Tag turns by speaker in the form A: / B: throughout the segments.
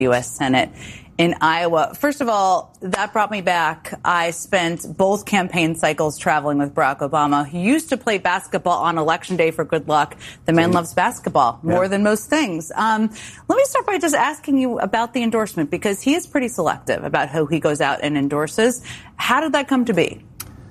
A: U.S. Senate in Iowa. First of all, that brought me back. I spent both campaign cycles traveling with Barack Obama. He used to play basketball on Election Day for good luck. The man loves basketball more than most things. Let me start by just asking you about the endorsement, because he is pretty selective about who he goes out and endorses. How did that come to be?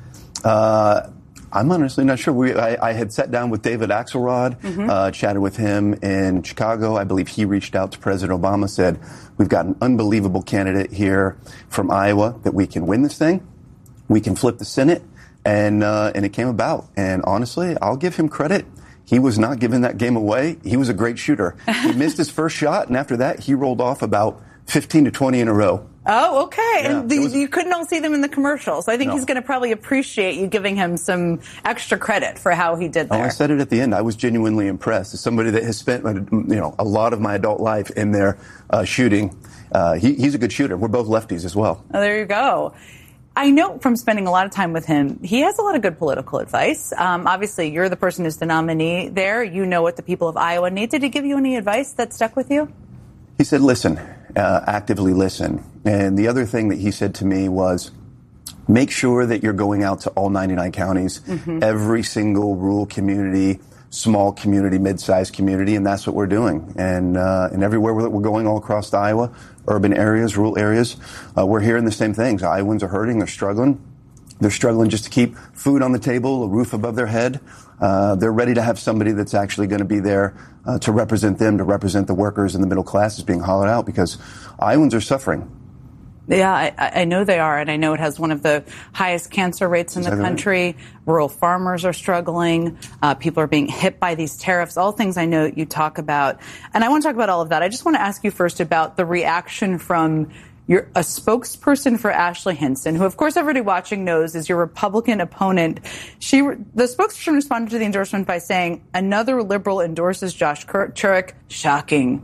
B: I'm honestly not sure. I had sat down with David Axelrod, chatted with him in Chicago. I believe he reached out to President Obama, said, we've got an unbelievable candidate here from Iowa that we can win this thing. We can flip the Senate. And it came about. And honestly, I'll give him credit. He was not giving that game away. He was a great shooter. He missed his first shot, and after that, he rolled off about 15 to 20 in a row.
A: Oh, okay. Yeah, and you couldn't all see them in the commercials. So I think he's going to probably appreciate you giving him some extra credit for how he did there.
B: Oh, I said it at the end. I was genuinely impressed. As somebody that has spent a lot of my adult life in there shooting, he's a good shooter. We're both lefties as well.
A: Oh, there you go. I know from spending a lot of time with him, he has a lot of good political advice. Obviously, you're the person who's the nominee there. You know what the people of Iowa need. Did he give you any advice that stuck with you?
B: He said, listen, actively listen. And the other thing that he said to me was, make sure that you're going out to all 99 counties, every single rural community, small community, mid-sized community, and that's what we're doing. And everywhere we're going all across Iowa, urban areas, rural areas, we're hearing the same things. Iowans are hurting, they're struggling. They're struggling just to keep food on the table, a roof above their head. They're ready to have somebody that's actually going to be there to represent them, to represent the workers and the middle classes being hollowed out, because Iowans are suffering.
A: Yeah, I know they are, and I know it has one of the highest cancer rates in the country. Right. Rural farmers are struggling. People are being hit by these tariffs, all things I know you talk about. And I want to talk about all of that. I just want to ask you first about the reaction from a spokesperson for Ashley Hinson, who, of course, everybody watching knows is your Republican opponent. The spokesperson responded to the endorsement by saying, another liberal endorses Josh Churick. Shocking.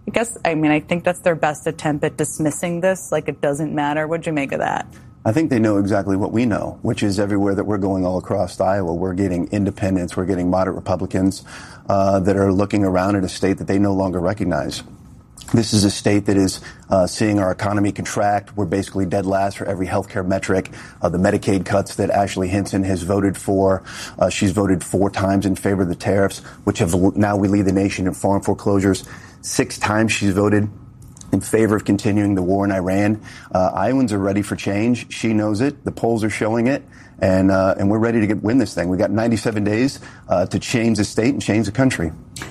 A: I think that's their best attempt at dismissing this, like it doesn't matter. What'd you make of that?
B: I think they know exactly what we know, which is everywhere that we're going all across Iowa, we're getting independents, we're getting moderate Republicans that are looking around at a state that they no longer recognize. This is a state that is seeing our economy contract. We're basically dead last for every healthcare metric. The Medicaid cuts that Ashley Hinson has voted for, she's voted 4 times in favor of the tariffs, which have now we lead the nation in farm foreclosures. 6 times she's voted in favor of continuing the war in Iran. Iowans are ready for change. She knows it. The polls are showing it. And we're ready to win this thing. We've got 97 days to change the state and change the country.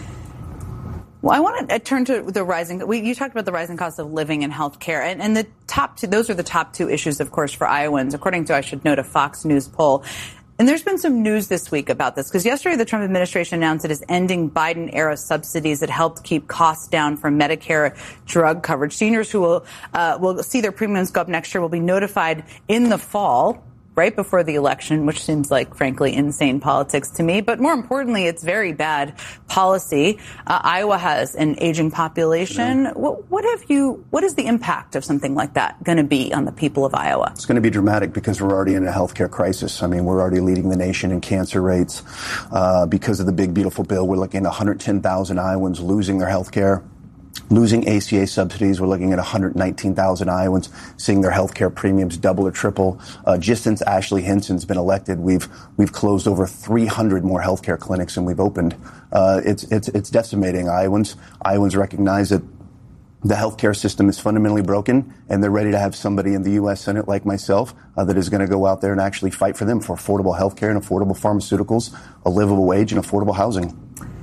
A: Well, I want to turn to the you talked about the rising cost of living and health care. And the top 2, those are the top 2 issues, of course, for Iowans, according to, I should note, a Fox News poll. And there's been some news this week about this, because yesterday the Trump administration announced it is ending Biden-era subsidies that helped keep costs down for Medicare drug coverage. Seniors who will see their premiums go up next year will be notified in the fall, right before the election, which seems like, frankly, insane politics to me. But more importantly, it's very bad policy. Iowa has an aging population. Yeah. What is the impact of something like that going to be on the people of Iowa?
B: It's going to be dramatic, because we're already in a healthcare crisis. I mean, we're already leading the nation in cancer rates. Because of the big, beautiful bill, we're looking at 110,000 Iowans losing their health care. Losing ACA subsidies, we're looking at 119,000 Iowans seeing their health care premiums double or triple. Just since Ashley Hinson's been elected, we've closed over 300 more health care clinics than we've opened. It's decimating Iowans. Iowans recognize that the healthcare system is fundamentally broken, and they're ready to have somebody in the U.S. Senate like myself that is going to go out there and actually fight for them for affordable healthcare and affordable pharmaceuticals, a livable wage, and affordable housing.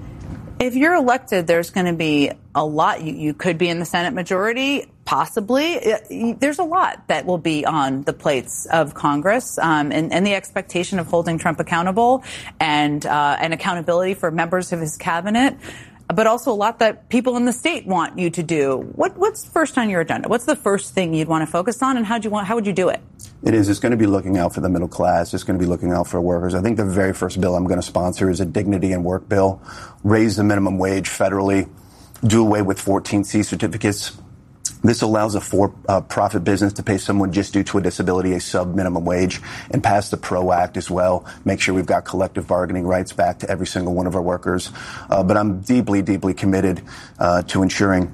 A: If you're elected, there's going to be a lot. You could be in the Senate majority, possibly. There's a lot that will be on the plates of Congress, and the expectation of holding Trump accountable and accountability for members of his cabinet, but also a lot that people in the state want you to do. What's first on your agenda? What's the first thing you'd want to focus on, and how would you do it?
B: It's going to be looking out for the middle class. It's going to be looking out for workers. I think the very first bill I'm going to sponsor is a dignity and work bill. Raise the minimum wage federally. Do away with 14C certificates. This allows a for-profit business to pay someone just due to a disability a sub-minimum wage, and pass the PRO Act as well. Make sure we've got collective bargaining rights back to every single one of our workers. But I'm deeply, deeply committed to ensuring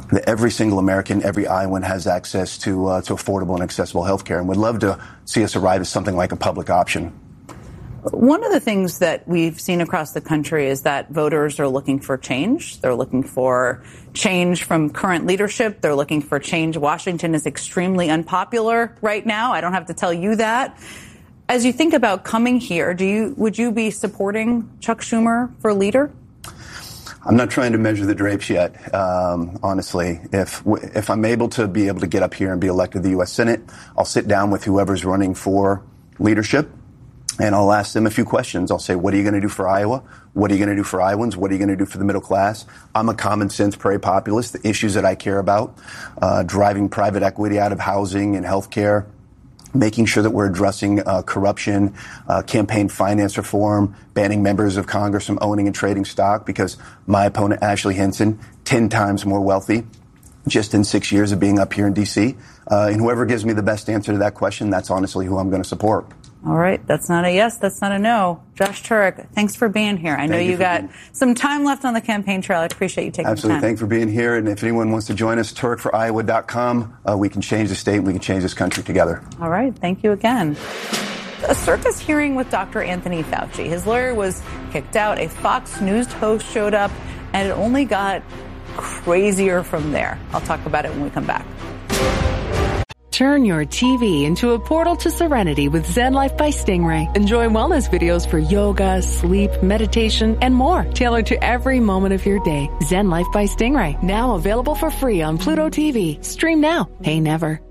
B: that every single American, every Iowan has access to affordable and accessible health care, and would love to see us arrive at something like a public option.
A: One of the things that we've seen across the country is that voters are looking for change. They're looking for change from current leadership. They're looking for change. Washington is extremely unpopular right now. I don't have to tell you that. As you think about coming here, would you be supporting Chuck Schumer for leader?
B: I'm not trying to measure the drapes yet, honestly. If I'm able to get up here and be elected to the U.S. Senate, I'll sit down with whoever's running for leadership, and I'll ask them a few questions. I'll say, what are you going to do for Iowa? What are you going to do for Iowans? What are you going to do for the middle class? I'm a common sense prairie populist. The issues that I care about, driving private equity out of housing and healthcare, making sure that we're addressing corruption, campaign finance reform, banning members of Congress from owning and trading stock, because my opponent, Ashley Hinson, 10 times more wealthy just in 6 years of being up here in D.C. And whoever gives me the best answer to that question, that's honestly who I'm going to support.
A: All right. That's not a yes. That's not a no. Josh Turek, thanks for being here. I know you got some time left on the campaign trail. I appreciate you taking the time.
B: Absolutely. Thanks for being here. And if anyone wants to join us, TurekForIowa.com. We can change the state. We can change this country together.
A: All right. Thank you again. A circus hearing with Dr. Anthony Fauci. His lawyer was kicked out. A Fox News host showed up, and it only got crazier from there. I'll talk about it when we come back.
C: Turn your TV into a portal to serenity with Zen Life by Stingray. Enjoy wellness videos for yoga, sleep, meditation, and more, tailored to every moment of your day. Zen Life by Stingray, now available for free on Pluto TV. Stream now, pay never.